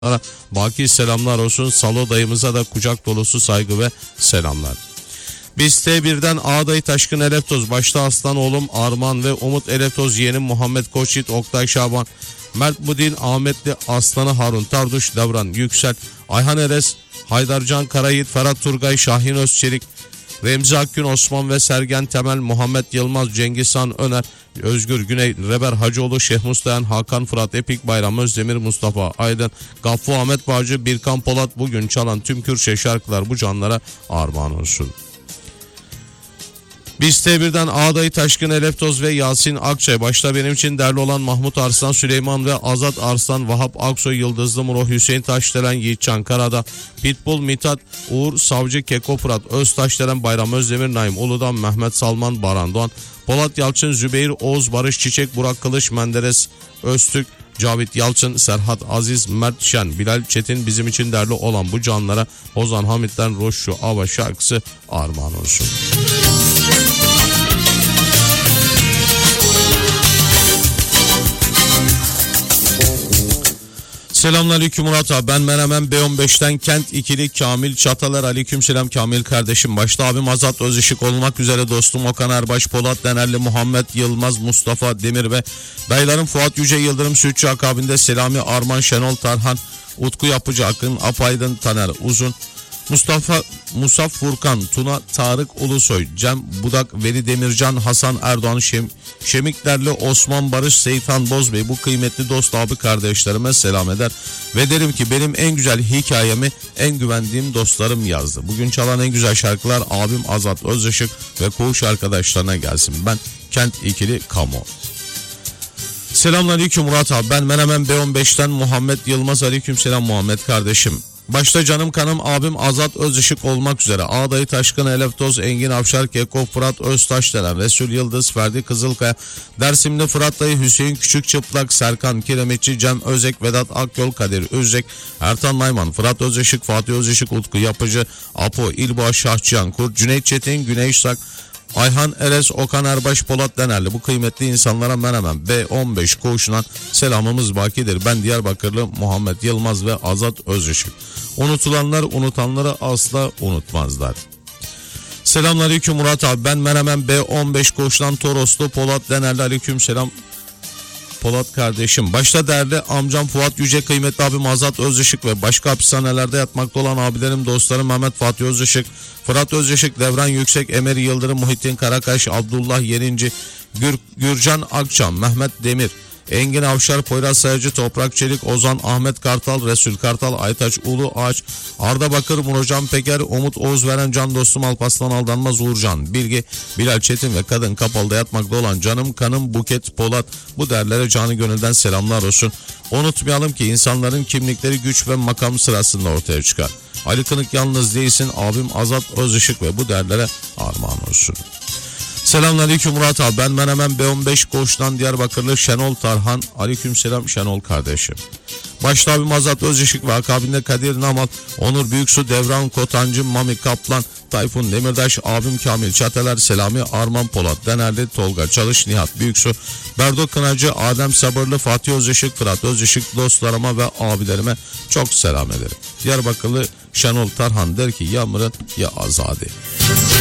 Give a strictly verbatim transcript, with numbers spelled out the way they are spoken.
Baki selamlar olsun. Salo dayımıza da kucak dolusu saygı ve selamlar. Biz T bir'den Ağday Taşkın Eleptoz, başta Aslan oğlum Arman ve Umut Eleptoz, yeğenim Muhammed Koçyiğit, Oktay Şaban, Mert Budin, Ahmetli Aslanı Harun Tarduş, Devran Yüksel, Ayhan Eres, Haydarcan Karayit, Ferhat Turgay, Şahin Özçelik, Remzi Akgün, Osman ve Sergen Temel, Muhammed Yılmaz, Cengizhan Öner, Özgür Güney, Reber Hacıoğlu, Şeyh Mustayan, Hakan Fırat, Epik Bayram Özdemir, Mustafa Aydın, Gaffo Ahmet Bağcı, Birkan Polat, bugün çalan tüm Kürtçe şarkılar bu canlara armağan olsun. Biz T bir'den Ağday Taşkın Eleptoz ve Yasin Akçay, başta benim için değerli olan Mahmut Arslan, Süleyman ve Azat Arslan, Vahap Aksoy, Yıldızlı Muro, Hüseyin Taşdelen, Yiğitcan Karada, Pitbull, Mithat, Uğur Savcı, Keko Fırat, Öztaşdelen, Bayram Özdemir, Naim Uludan, Mehmet Salman, Baran Doğan, Polat Yalçın, Zübeyir Oğuz, Barış Çiçek, Burak Kılıç, Menderes Öztürk, Cavit Yalçın, Serhat Aziz, Mert Şen, Bilal Çetin, bizim için değerli olan bu canlara Ozan Hamit'ten Roşu Ava şarkısı armağan olsun. Selamünaleyküm Murat abi, ben Menemen B on beş'ten Kent ikili Kamil Çatalar, aleykümselam Kamil kardeşim. Başta abim Azat Özışık olmak üzere dostum Okan Erbaş, Polat Denerli, Muhammed Yılmaz, Mustafa Demir ve dayılarım Fuat Yüce Yıldırım Sütçü akabinde Selami Arman, Şenol Tarhan, Utku Yapıcı, Akın Apaydın, Taner Uzun, Mustafa Musaf Furkan, Tuna Tarık Ulusoy, Cem Budak, Veli Demircan, Hasan Erdoğan, Şem, Şemiklerli Osman Barış, Seytan Bozbey, bu kıymetli dost abi kardeşlerime selam eder ve derim ki benim en güzel hikayemi en güvendiğim dostlarım yazdı. Bugün çalan en güzel şarkılar abim Azat Özışık ve koğuş arkadaşlarına gelsin. Ben Kent ikili Kamo. Selamünaleyküm Murat abi, ben Menemen B on beş'ten Muhammed Yılmaz, aleykümselam Muhammed kardeşim. Başta canım kanım abim Azat Özışık olmak üzere Ağday Taşkın Eleptoz, Engin Avşar, Keko Fırat Öztaşdelen, Resul Yıldız, Ferdi Kızılkaya, Dersimli Fırat Dayı, Hüseyin Küçük Çıplak, Serkan Kiremitçi, Cem Özek, Vedat Akyol, Kadir Özek, Ertan Nayman, Fırat Özışık, Fatih Özışık, Utku Yapıcı, Apo İlboğa, Şahçıyan Kurt, Cüneyt Çetin, Güney Sak, Ayhan Eres, Okan Erbaş, Polat Denerli, bu kıymetli insanlara Menemen B on beş koğuşundan selamımız bakidir. Ben Diyarbakırlı Muhammed Yılmaz ve Azat Özışık. Unutulanlar unutanları asla unutmazlar. Selamünaleyküm Murat abi, ben Menemen B on beş koğuşundan Toroslu Polat Denerli, aleykümselam Polat kardeşim. Başta değerli amcam Fuat Yüce, kıymetli abim Azat Özışık ve başka hapishanelerde yatmakta olan abilerim, dostlarım Mehmet Fatih Özışık, Fırat Özışık, Devran Yüksek, Emer Yıldırım, Muhittin Karakaş, Abdullah Yerinci, Gür, Gürcan Akçam, Mehmet Demir, Engin Avşar, Poyraz Sayıcı, Toprak Çelik, Ozan, Ahmet Kartal, Resul Kartal, Aytaç Ulu Ağaç, Arda Bakır, Murocan Peker, Umut Oğuzveren, can dostum Alparslan Aldanmaz, Uğurcan Bilgi, Bilal Çetin ve kadın kapalıda yatmakta olan canım kanım Buket Polat, bu derlere canı gönülden selamlar olsun. Unutmayalım ki insanların kimlikleri güç ve makam sırasında ortaya çıkar. Ali Kınık yalnız değilsin, abim Azat Özışık ve bu derlere armağan olsun. Selamünaleyküm Murat abi, ben Menemen B on beş koğuştan Diyarbakırlı Şenol Tarhan, aleykümselam Şenol kardeşim. Başta abim Azat Özışık ve akabinde Kadir Namal, Onur Büyüksu, Devran Kotancı, Mami Kaplan, Tayfun Demirdaş, abim Kamil Çateler, Selami Arman, Polat Denerli, Tolga Çalış, Nihat Büyüksu, Berdo Kınacı, Adem Sabırlı, Fatih Özışık, Fırat Özışık, dostlarıma ve abilerime çok selam ederim. Diyarbakırlı Şenol Tarhan der ki ya Mırın ya Azadi.